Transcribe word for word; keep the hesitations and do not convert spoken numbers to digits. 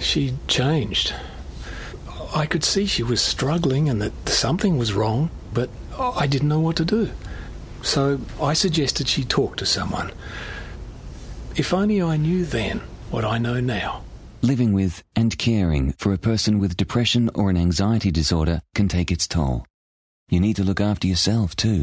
She changed. I could see she was struggling and that something was wrong, but I didn't know what to do. So I suggested she talk to someone. If only I knew then what I know now. Living with and caring for a person with depression or an anxiety disorder can take its toll. You need to look after yourself too.